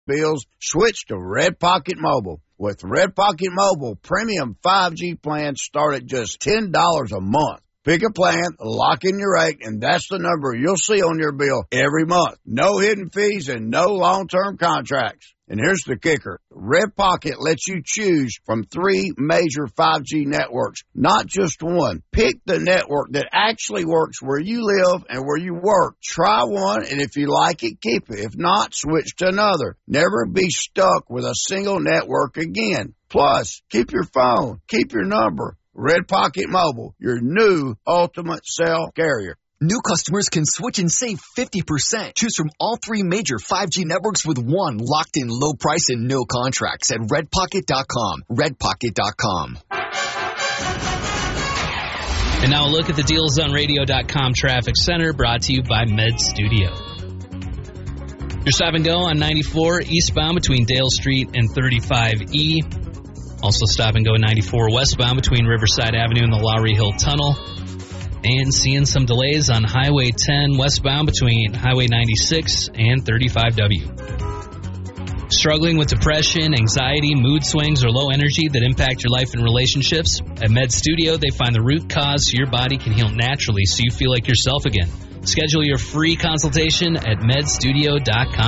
bills, switch to Red Pocket Mobile. With Red Pocket Mobile, premium 5G plans start at just $10 a month. Pick a plan, lock in your rate, and that's the number you'll see on your bill every month. No hidden fees and no long-term contracts. And here's the kicker. Red Pocket lets you choose from 3 major 5G networks, not just one. Pick the network that actually works where you live and where you work. Try one, and if you like it, keep it. If not, switch to another. Never be stuck with a single network again. Plus, keep your phone, keep your number. Red Pocket Mobile, your new ultimate cell carrier. New customers can switch and save 50%. Choose from all 3 major 5G networks with one locked-in low price and no contracts at redpocket.com. Redpocket.com. And now a look at the DealsOnRadio.com traffic center brought to you by Med Studio. Your stop and go on 94 eastbound between Dale Street and 35E. Also stop and go 94 westbound between Riverside Avenue and the Lowry Hill Tunnel. And seeing some delays on Highway 10 westbound between Highway 96 and 35W. Struggling with depression, anxiety, mood swings, or low energy that impact your life and relationships? At Med Studio, they find the root cause so your body can heal naturally so you feel like yourself again. Schedule your free consultation at medstudio.com.